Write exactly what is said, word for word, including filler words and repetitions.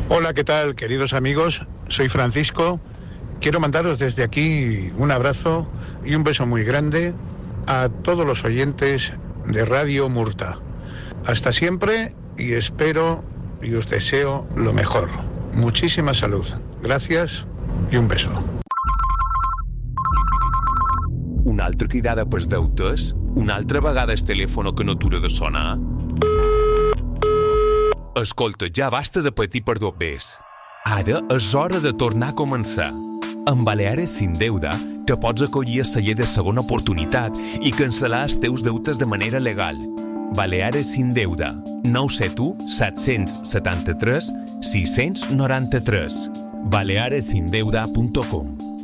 Hola, ¿qué tal, queridos amigos? Soy Francisco. Quiero mandaros desde aquí un abrazo y un beso muy grande a todos los oyentes de Radio Murta. Hasta siempre y espero y os deseo lo mejor. Muchísima salud. Gracias y un beso. Una altra cridada pels deutes? Una altra vegada el telèfon que no atura de sonar? Escolta, ja basta de patir per dos bes. Ara és hora de tornar a començar. Amb Baleares Sin Deuda te pots acollir a la llei de segona oportunitat i cancel·lar els teus deutes de manera legal. Baleares Sin Deuda, nou set u set set tres sis nou tres. baleares sin deuda punto com